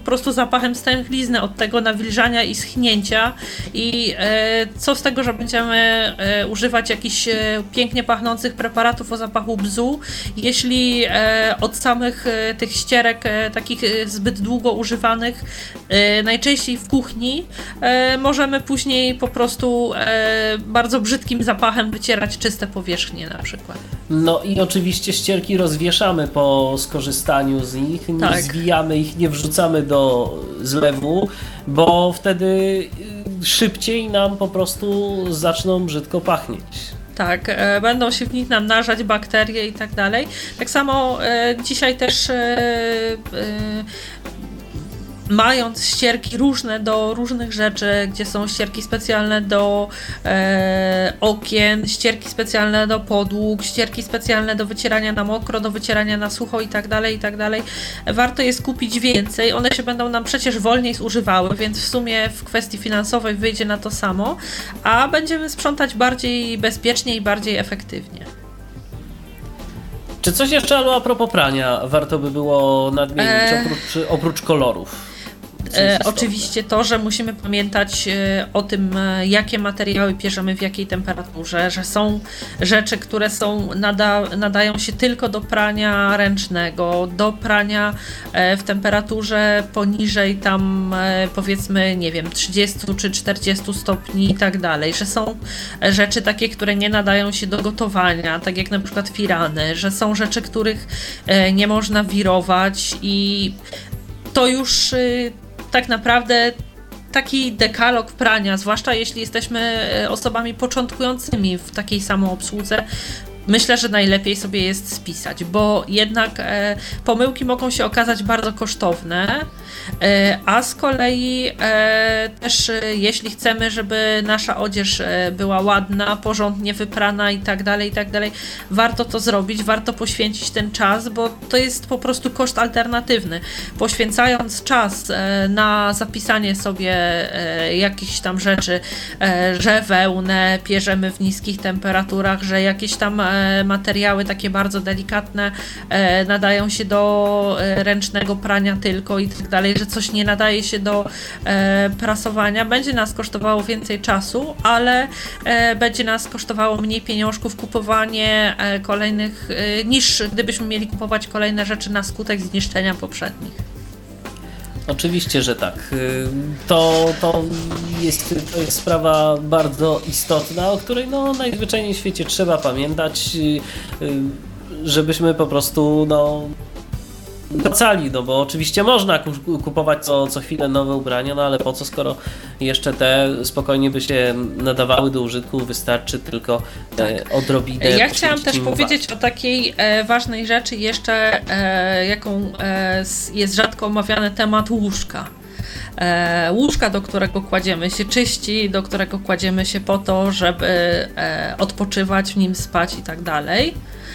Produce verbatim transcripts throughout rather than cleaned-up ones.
prostu zapachem stęchlizny, od tego nawilżania i schnięcia i e, co z tego, że będziemy e, używać jakichś e, pięknie pachnących preparatów o zapachu bzu, jeśli e, od samych e, tych ścierek e, takich e, zbyt długo używanych, e, najczęściej w kuchni, e, możemy później po prostu e, bardzo brzydkim zapachem wycierać czyste powierzchnie na przykład. No i oczywiście ścierki rozwieszamy po skorzystaniu z nich, nie tak. zwijamy ich, nie wrzucamy do zlewu, bo wtedy szybciej nam po prostu zaczną brzydko pachnieć. Tak, e, będą się w nich namnażać bakterie i tak dalej. Tak samo e, dzisiaj też e, e, mając ścierki różne do różnych rzeczy, gdzie są ścierki specjalne do e, okien, ścierki specjalne do podłóg, ścierki specjalne do wycierania na mokro, do wycierania na sucho i tak dalej, i tak dalej. Warto jest kupić więcej. One się będą nam przecież wolniej zużywały, więc w sumie w kwestii finansowej wyjdzie na to samo, a będziemy sprzątać bardziej bezpiecznie i bardziej efektywnie. Czy coś jeszcze, albo a propos prania, warto by było nadmienić e... oprócz, oprócz kolorów? E, oczywiście to, że musimy pamiętać e, o tym, e, jakie materiały bierzemy w jakiej temperaturze, że są rzeczy, które są nada, nadają się tylko do prania ręcznego, do prania e, w temperaturze poniżej tam e, powiedzmy, nie wiem, trzydzieści czy czterdzieści stopni i tak dalej, że są rzeczy takie, które nie nadają się do gotowania, tak jak na przykład firany, że są rzeczy, których e, nie można wirować i to już y, tak naprawdę taki dekalog prania, zwłaszcza jeśli jesteśmy osobami początkującymi w takiej samoobsłudze, myślę, że najlepiej sobie jest spisać, bo jednak e, pomyłki mogą się okazać bardzo kosztowne, e, a z kolei e, też e, jeśli chcemy, żeby nasza odzież e, była ładna, porządnie wyprana i tak dalej, i tak dalej, warto to zrobić, warto poświęcić ten czas, bo to jest po prostu koszt alternatywny. Poświęcając czas e, na zapisanie sobie e, jakichś tam rzeczy, e, że wełnę pierzemy w niskich temperaturach, że jakieś tam materiały takie bardzo delikatne e, nadają się do e, ręcznego prania tylko i tak dalej, że coś nie nadaje się do e, prasowania, będzie nas kosztowało więcej czasu, ale e, będzie nas kosztowało mniej pieniążków kupowanie e, kolejnych, e, niż gdybyśmy mieli kupować kolejne rzeczy na skutek zniszczenia poprzednich. Oczywiście, że tak. To, to, jest, to jest sprawa bardzo istotna, o której no, najzwyczajniej w świecie trzeba pamiętać, żebyśmy po prostu no, wracali, no bo oczywiście można kupować co, co chwilę nowe ubrania, no ale po co, skoro jeszcze te spokojnie by się nadawały do użytku, wystarczy tylko tak. odrobinę. Ja chciałam też powiedzieć uwagi. o takiej e, ważnej rzeczy jeszcze, e, jaką e, jest rzadko omawiany temat łóżka. E, łóżka, do którego kładziemy się czyści, do którego kładziemy się po to, żeby e, odpoczywać w nim, spać i tak dalej.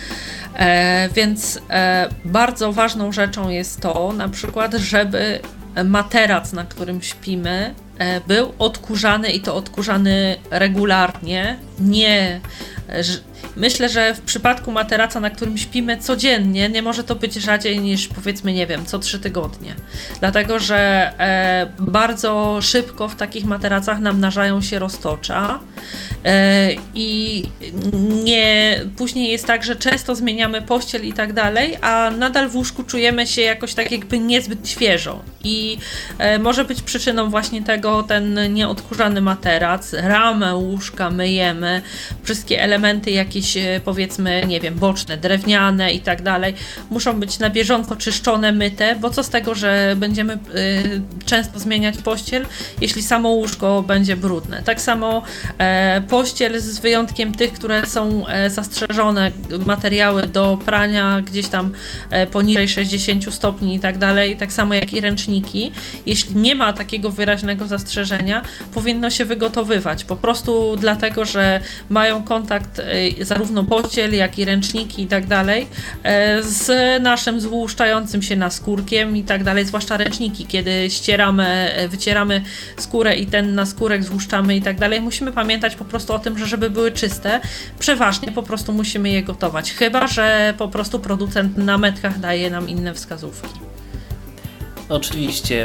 E, więc e, bardzo ważną rzeczą jest to, na przykład, żeby materac, na którym śpimy, e, był odkurzany i to odkurzany regularnie, nie... Ż- Myślę, że w przypadku materaca, na którym śpimy codziennie, nie może to być rzadziej niż powiedzmy, nie wiem, co trzy tygodnie. Dlatego, że e, bardzo szybko w takich materacach namnażają się roztocza e, i nie, później jest tak, że często zmieniamy pościel i tak dalej, a nadal w łóżku czujemy się jakoś tak jakby niezbyt świeżo i e, może być przyczyną właśnie tego ten nieodkurzany materac, ramę łóżka myjemy, wszystkie elementy jakieś powiedzmy, nie wiem, boczne, drewniane i tak dalej, muszą być na bieżąco czyszczone, myte, bo co z tego, że będziemy y, często zmieniać pościel, jeśli samo łóżko będzie brudne. Tak samo e, pościel z wyjątkiem tych, które są e, zastrzeżone, materiały do prania gdzieś tam e, poniżej sześćdziesiąt stopni i tak dalej, tak samo jak i ręczniki. Jeśli nie ma takiego wyraźnego zastrzeżenia, powinno się wygotowywać, po prostu dlatego, że mają kontakt e, zarówno pościel, jak i ręczniki i tak dalej z naszym złuszczającym się naskórkiem i tak dalej, zwłaszcza ręczniki, kiedy ścieramy, wycieramy skórę i ten naskórek złuszczamy i tak dalej, musimy pamiętać po prostu o tym, że żeby były czyste, przeważnie po prostu musimy je gotować, chyba że po prostu producent na metkach daje nam inne wskazówki. Oczywiście.